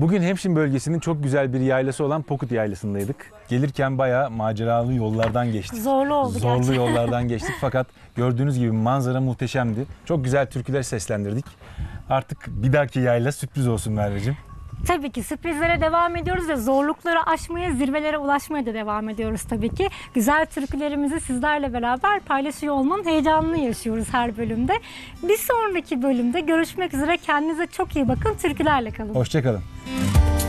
Bugün Hemşin bölgesinin çok güzel bir yaylası olan Pokut Yaylası'ndaydık. Gelirken bayağı maceralı yollardan geçtik. Zorlu oldu Zorlu gerçekten. yollardan geçtik fakat gördüğünüz gibi manzara muhteşemdi. Çok güzel türküler seslendirdik. Artık bir dahaki yayla sürpriz olsun Merveciğim. Tabii ki sürprizlere devam ediyoruz ve zorlukları aşmaya, zirvelere ulaşmaya da devam ediyoruz tabii ki. Güzel türkülerimizi sizlerle beraber paylaşıyor olmanın heyecanını yaşıyoruz her bölümde. Bir sonraki bölümde görüşmek üzere. Kendinize çok iyi bakın. Türkülerle kalın. Hoşça kalın.